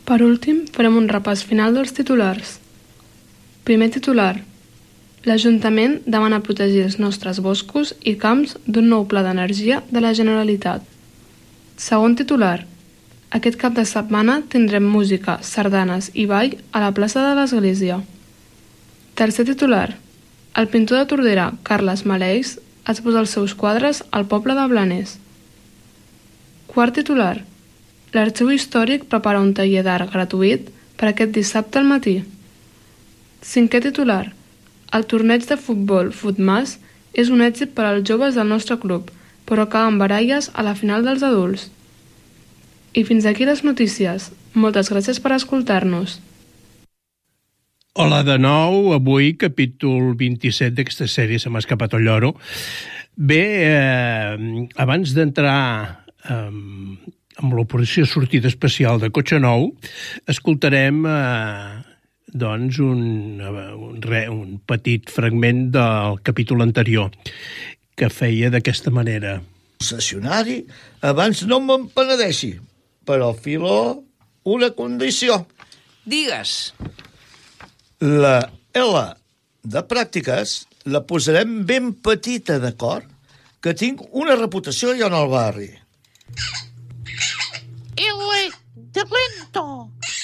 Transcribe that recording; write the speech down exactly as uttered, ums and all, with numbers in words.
Per últim, farem un repàs final dels titulars. Primer titular. L'Ajuntament demana protegir els nostres boscos i camps d'un nou pla d'energia de la Generalitat. Segon titular. Aquest cap de setmana tindrem música, sardanes i ball a la plaça de l'Església. Tercer titular. El pintor de Tordera, Carles Maleix, exposa els seus quadres al poble de Blanes. Quart titular. L'Arxiu Històric prepara un taller d'art gratuït per aquest dissabte al matí. Cinquè titular. El torneig de futbol Futmas és un èxit per als joves del nostre club, però acaba amb baralles a la final dels adults. I fins aquí les notícies. Moltes gràcies per escoltar-nos. Hola de nou, avui capítol vint-i-set d'aquesta sèrie Se m'ha escapat el lloro. Bé, eh, abans d'entrar eh, amb l'operació sortida especial de Cotxe Nou, escoltarem eh, doncs un, un, re, un petit fragment del capítol anterior que feia d'aquesta manera. Concessionari, abans no me'n penedeixi, però Filó, una condició. Digues. La L de pràctiques la posarem ben petita, d'acord? Que tinc una reputació ja en el barri. L de lento.